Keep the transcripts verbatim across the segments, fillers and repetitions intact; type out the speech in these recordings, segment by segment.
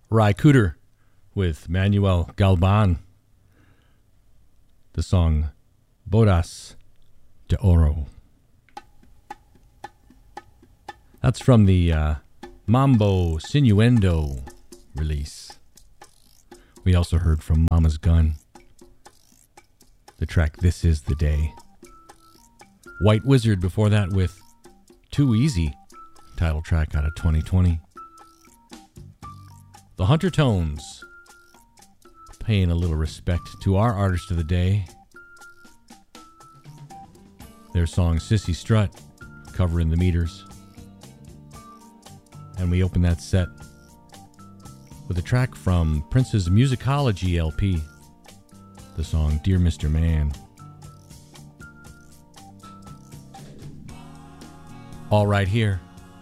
Ry Cooder with Manuel Galban. The song Bodas de Oro. That's from the uh, Mambo Sinuendo release. We also heard from Mama's Gun the track This Is the Day. White Wizard before that with Too Easy, title track out of twenty twenty. The Hunter Tones, paying a little respect to our artist of the day. Their song Sissy Strut, covering the Meters. And we open that set with a track from Prince's Musicology L P, the song Dear Mister Man. All right here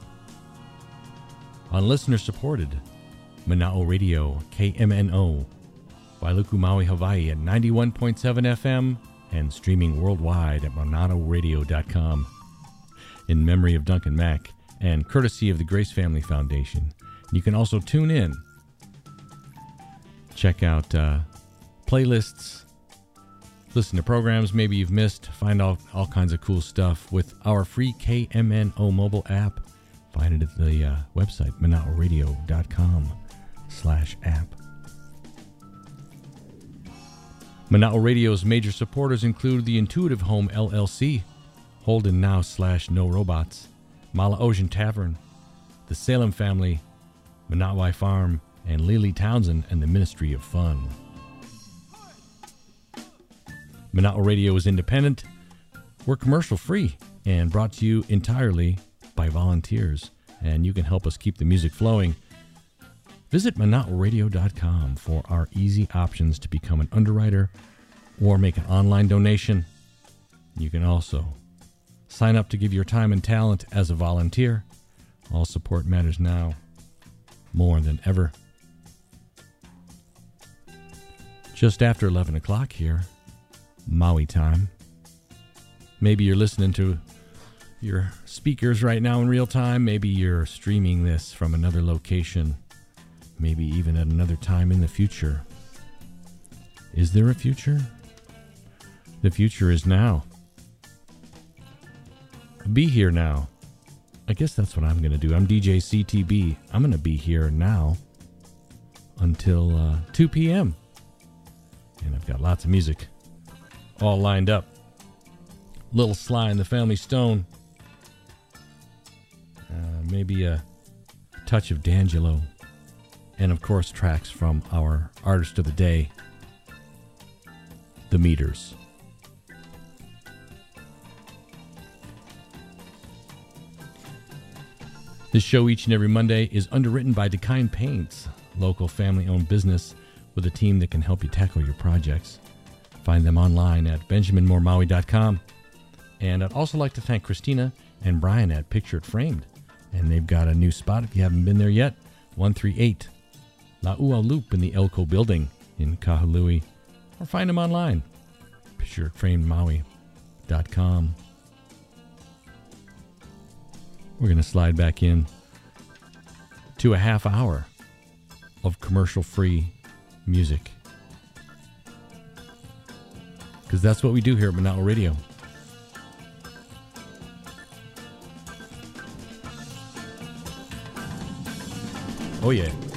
on listener-supported Mana'o Radio, K M N O, Wailuku, Maui, Hawaii at ninety-one point seven F M and streaming worldwide at mana'o radio dot com. In memory of Duncan Mack and courtesy of the Grace Family Foundation. You can also tune in, check out uh, playlists, listen to programs maybe you've missed, find out all kinds of cool stuff with our free K M N O mobile app. Find it at the uh, website, mana'o radio dot com slash app. Mana'o Radio's major supporters include the Intuitive Home L L C, Holden Now slash No Robots, Malaosian Tavern, the Salem Family, Mana'wai Farm, and Lily Townsend and the Ministry of Fun. Mana'o Radio is independent, we're commercial free, and brought to you entirely by volunteers, and you can help us keep the music flowing. Visit mana'o radio dot com for our easy options to become an underwriter or make an online donation. You can also sign up to give your time and talent as a volunteer. All support matters now more than ever. Just after eleven o'clock here, Maui time. Maybe you're listening to your speakers right now in real time. Maybe you're streaming this from another location. Maybe even at another time in the future. Is there a future? The future is now. Be here now. I guess that's what I'm going to do. I'm D J C T B. I'm going to be here now until uh, two p.m. And I've got lots of music all lined up. Little Sly and the Family Stone. Uh, maybe a touch of D'Angelo. And of course, tracks from our artist of the day, The Meters. This show each and every Monday is underwritten by DeKine Paints, local family-owned business with a team that can help you tackle your projects. Find them online at benjamin moore maui dot com. And I'd also like to thank Christina and Brian at Picture It Framed. And they've got a new spot if you haven't been there yet, one thirty-eight La'ua Loop in the Elko Building in Kahului. Or find them online, picture it framed maui dot com. We're going to slide back in to a half hour of commercial-free music. Because that's what we do here at Mana'o Radio. Oh yeah.